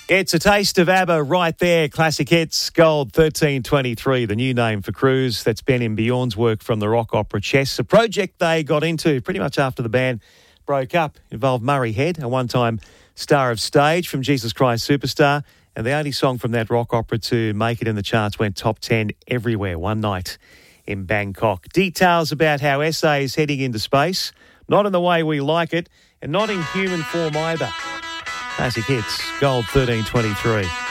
It's a taste of ABBA right there. Classic hits, Gold 1323, the new name for Cruise. That's Ben and Bjorn's work from the rock opera Chess, a project they got into pretty much after the band broke up. It involved Murray Head, a one-time star of stage from Jesus Christ Superstar, and the only song from that rock opera to make it in the charts went top 10 everywhere one night in Bangkok. Details about how SA is heading into space, not in the way we like it, and not in human form either. Classic hits, Gold 1323.